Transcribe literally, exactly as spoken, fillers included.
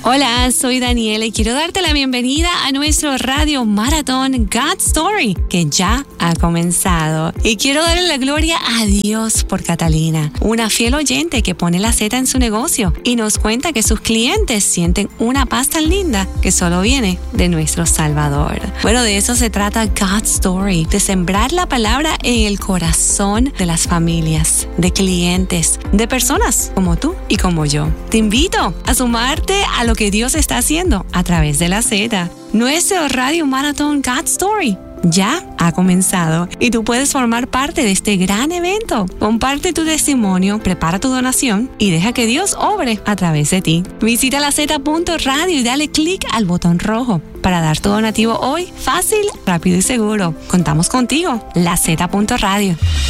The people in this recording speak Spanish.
Hola, soy Daniela y quiero darte la bienvenida a nuestro Radio Maratón God Story, que ya ha comenzado. Y quiero darle la gloria a Dios por Catalina, una fiel oyente que pone la Z en su negocio y nos cuenta que sus clientes sienten una paz tan linda que solo viene de nuestro Salvador. Bueno, de eso se trata God Story, de sembrar la palabra en el corazón de las familias, de clientes, de personas como tú y como yo. Te invito a sumarte a lo que Dios está haciendo a través de la Z. Nuestro Radio Maratón God Story ya ha comenzado y tú puedes formar parte de este gran evento. Comparte tu testimonio, prepara tu donación y deja que Dios obre a través de ti. Visita la Z punto radio y dale clic al botón rojo para dar tu donativo hoy fácil, rápido y seguro. Contamos contigo, la Z punto radio.